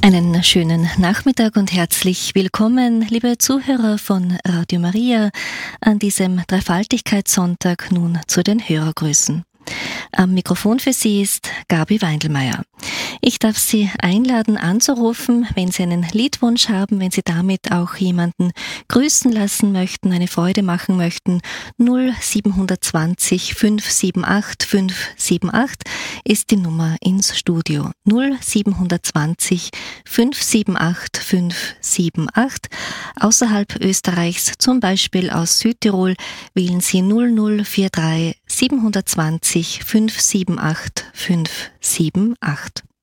Einen schönen Nachmittag und herzlich willkommen, liebe Zuhörer von Radio Maria, an diesem Dreifaltigkeitssonntag nun zu den Hörergrüßen. Am Mikrofon für Sie ist Gabi Weindelmeier. Ich darf Sie einladen, anzurufen, wenn Sie einen Liedwunsch haben, wenn Sie damit auch jemanden grüßen lassen möchten, eine Freude machen möchten. 0720 578 578 ist die Nummer ins Studio. 0720 578 578. Außerhalb Österreichs, zum Beispiel aus Südtirol, wählen Sie 0043 720 578 578.